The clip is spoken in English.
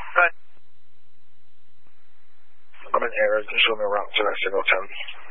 I'm in error. Can you show me a route to that signal 10?